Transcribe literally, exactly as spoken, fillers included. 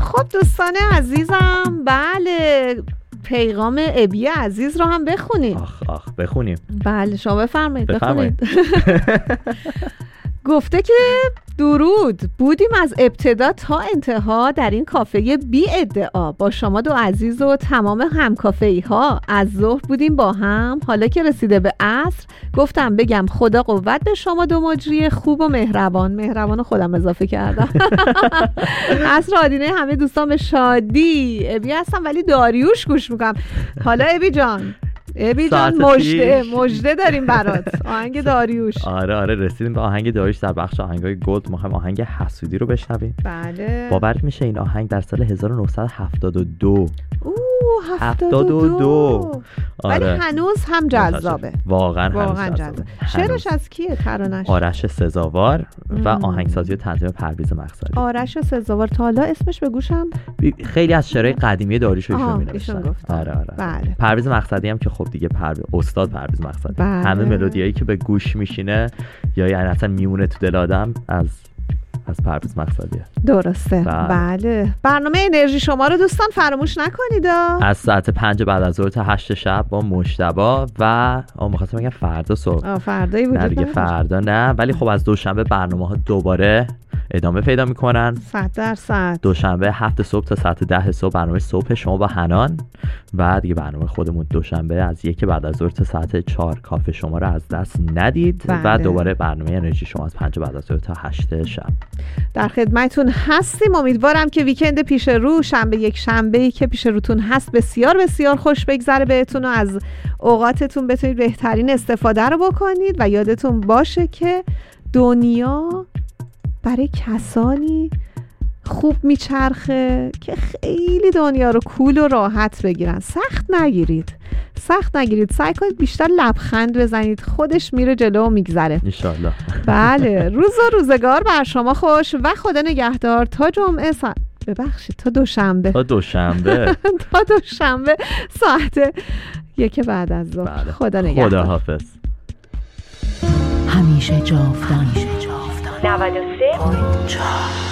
خب دوستان عزیزم، بله پیغام ابی عزیز رو هم بخونیم. آخ آخ بخونیم. بله شما بفرمایید. بفرمایید. گفته که درود، بودیم از ابتدا تا انتها در این کافه بی ادعا با شما دو عزیز و تمام همکافه‌ای ها. از ظهر بودیم با هم، حالا که رسیده به عصر گفتم بگم خدا قوت به شما دو مجری خوب و مهربان. مهربان خودم اضافه کردم. عصر آدینه همه دوستان به شادی. ابی هستم ولی داریوش گوش میکنم. حالا ابی جان ابی جان مژده مژده داریم برات. آهنگ داریوش. آره آره رسیدیم به آهنگ داریوش در بخش آهنگای گلد. ما هم آهنگ حسودی رو بشنویم. بله. باورت میشه این آهنگ در سال هزار و نهصد و هفتاد و دو اوه هفتاد و دو آره. ولی هنوز هم جذابه. واقعا واقعا جذابه. شعرش از کیه ترانش؟ آرش سزاوار و آهنگسازی و تنظیم پرویز مقصدی. آرش سزاوار تا حالا اسمش به گوشم خیلی از شعرهای قدیمی داریوش رو می‌نوشتن. آره آره. بله. پرویز مقصدی هم که خب دیگه پرویز استاد پرویز مقصدی. بله. همه ملودیایی که به گوش میشینه یا یعنی اصلا میمونه تو دل آدم از از پرویز مقصدیه. درسته. بله. بله. برنامه انرژی شما رو دوستان فراموش نکنید. از ساعت پنج بعد از ظهر تا هشت شب با مجتبی و آ می‌خواستم بگم فردا صبح. آ فردایی وجود نه دیگه فردا نه، ولی خب از دوشنبه برنامه‌ها دوباره ادامه پیدا میکنن. صد درصد. دوشنبه هفت صبح تا ساعت ده صبح برنامه صبح شما با حنان و دیگه برنامه خودمون دوشنبه از یک بعد از ظهر تا ساعت چهار. کافه شما رو از دست ندید. بله. و دوباره برنامه انرژی شما از پنج بعد از ظهر تا هشت شب در خدمتتون هستیم. امیدوارم که ویکند پیش رو، شنبه یک شنبه‌ای که پیش روتون هست بسیار بسیار خوش بگذره بهتون و از اوقاتتون بتونید بهترین استفاده رو بکنید و یادتون باشه که دنیا برای کسانی خوب میچرخه که خیلی دنیا رو کول و راحت بگیرن. سخت نگیرید سخت نگیرید سعی کنید بیشتر لبخند بزنید، خودش میره جلو و میگذره انشالله. بله. روز و روزگار بر شما خوش و خدا نگهدار تا جمعه سا... ببخشید تا دوشنبه تا دوشنبه تا دوشنبه ساعت یک بعد از ظهر. بله. خدا نگهدار. خدا حافظ. همیشه جاودان. نود و سه